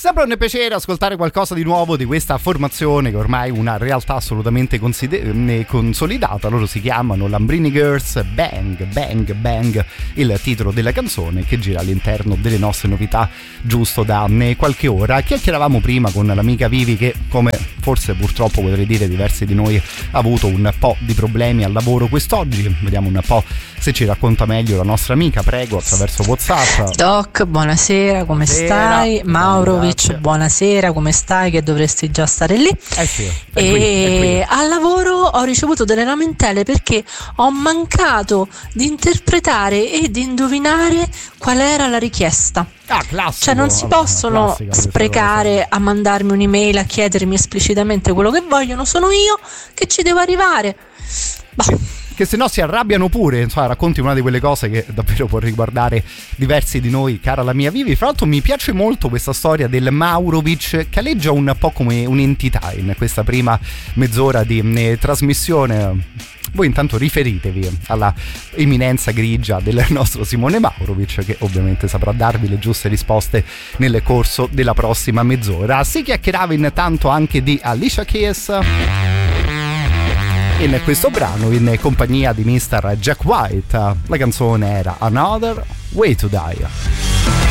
Sempre un piacere ascoltare qualcosa di nuovo di questa formazione che ormai è una realtà assolutamente consolidata. Loro si chiamano Lambrini Girls. Bang Bang Bang, il titolo della canzone che gira all'interno delle nostre novità giusto da qualche ora. Chiacchieravamo prima con l'amica Vivi che, come forse purtroppo potrei dire diversi di noi, ha avuto un po' di problemi al lavoro quest'oggi. Vediamo un po' se ci racconta meglio la nostra amica, prego, attraverso WhatsApp. Doc, buonasera, come stai? Maurovic, buonasera, come stai? Che dovresti già stare lì. Sì, e al lavoro ho ricevuto delle lamentele perché ho mancato di interpretare e di indovinare qual era la richiesta. Classico. Cioè non si possono sprecare a mandarmi un'email a chiedermi esplicitamente quello che vogliono, sono io che ci devo arrivare. Che se no si arrabbiano pure, insomma, racconti una di quelle cose che davvero può riguardare diversi di noi, cara la mia Vivi. Fra l'altro mi piace molto questa storia del Maurovic, che aleggia un po' come un'entità in questa prima mezz'ora di trasmissione. Voi intanto riferitevi alla eminenza grigia del nostro Simone Maurovic, che ovviamente saprà darvi le giuste risposte nel corso della prossima mezz'ora. Si chiacchierava intanto anche di Alicia Keys in questo brano in compagnia di Mr. Jack White. La canzone era Another Way to Die.